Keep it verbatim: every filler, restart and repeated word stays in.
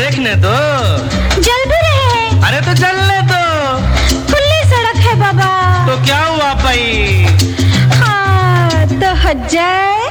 देखने दो। जल भी रहे हैं। अरे तो चलने दो। खुली सड़क है बाबा। तो क्या हुआ भाई? हाँ तो हट जाए।